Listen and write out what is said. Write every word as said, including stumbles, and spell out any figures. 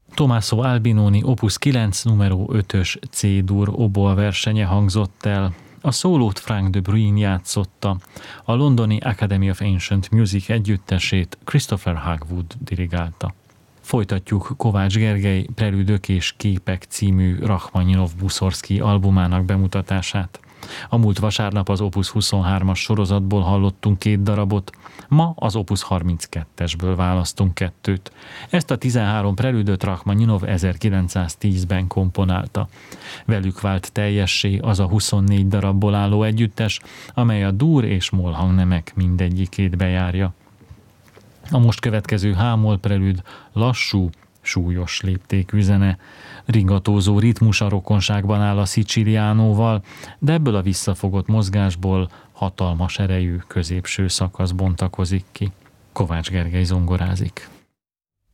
Tommaso Albinoni Opus kilenc numero ötös C-dur oboa versenye hangzott el. A szólót Frank de Bruin játszotta, a londoni Academy of Ancient Music együttesét Christopher Hogwood dirigálta. Folytatjuk Kovács Gergely Prelüdök és képek című Rachmaninov-Buszorszky albumának bemutatását. A múlt vasárnap az Opus huszonhármas sorozatból hallottunk két darabot, ma az Opus harminckettesből választunk kettőt. Ezt a tizenhárom prelüdöt Rachmaninov ezerkilencszáztízben komponálta. Velük vált teljessé az a huszonnégy darabból álló együttes, amely a dur és moll hangnemek mindegyikét bejárja. A most következő H-moll prelüd lassú, súlyos léptékű zene, ringatózó ritmusa rokonságban áll a Siciliánóval, de ebből a visszafogott mozgásból hatalmas erejű középső szakasz bontakozik ki. Kovács Gergely zongorázik.